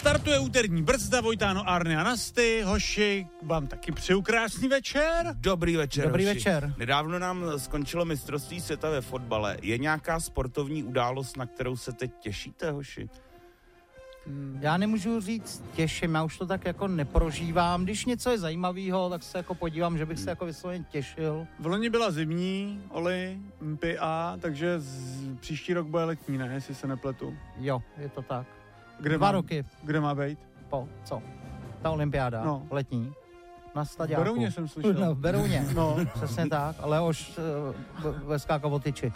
Startuje úterní brzda, Vojtáno, Arny a Nasty. Hoši, vám taky přeju krásný večer. Dobrý večer. Dobrý hoši. večer. Nedávno nám skončilo mistrovství světa ve fotbale. Je nějaká sportovní událost, na kterou se teď těšíte, hoši? Já nemůžu říct těším, já už to tak jako neprožívám. Když něco je zajímavého, tak se jako podívám, že bych se jako vysloveně těšil. V loni byla zimní, Olympia, takže příští rok bude letní, ne, jestli se nepletu. Jo, je to tak. Kde 2 roky Kde má být? co? Ta olympiáda, No. letní. Na V stadiáku. Berouně jsem slyšel. No, v Berouně. No. Přesně tak, ale už ve skákavotyči.